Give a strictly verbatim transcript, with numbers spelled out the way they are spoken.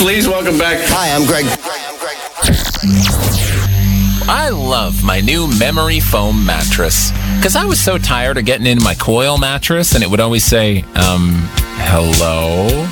Please welcome back. Hi, I'm Greg. I love my new memory foam mattress because I was so tired of getting in my coil mattress and it would always say, um, hello?